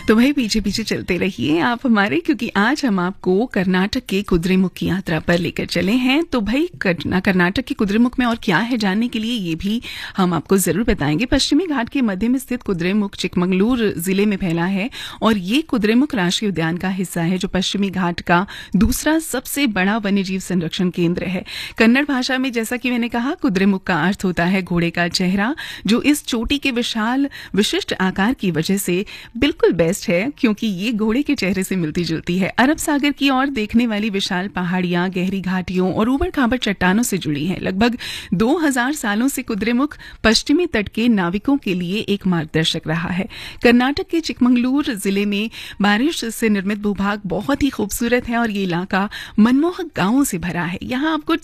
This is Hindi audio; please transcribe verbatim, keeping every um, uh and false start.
तो भाई पीछे पीछे चलते रहिए आप हमारे, क्योंकि आज हम आपको कर्नाटक के कुद्रेमुख की यात्रा पर लेकर चले हैं। तो भाई कर्नाटक के कुद्रेमुख में और क्या है जानने के लिए ये भी हम आपको जरूर बताएंगे। पश्चिमी घाट के मध्य में स्थित कुद्रेमुख चिकमंगलूर जिले में फैला है और ये कुद्रेमुख राष्ट्रीय उद्यान का हिस्सा है, जो पश्चिमी घाट का दूसरा सबसे बड़ा वन्यजीव संरक्षण केंद्र है। कन्नड़ भाषा में जैसा कि मैंने कहा, कुद्रेमुख का अर्थ होता है घोड़े का चेहरा, जो इस चोटी के विशाल विशिष्ट आकार की वजह से बिल्कुल बेस्ट है, क्योंकि ये घोड़े के चेहरे से मिलती जुलती है। अरब सागर की ओर देखने वाली विशाल पहाड़ियां गहरी घाटियों और उबड़ खाबड़ चट्टानों से जुड़ी हैं। लगभग दो हज़ार सालों से कुद्रेमुख पश्चिमी तट के नाविकों के लिए एक मार्गदर्शक रहा है। कर्नाटक के चिकमंगलूर जिले में बारिश से निर्मित भूभाग बहुत ही खूबसूरत है और ये इलाका मनमोहक गांवों से भरा है। यहाँ आपको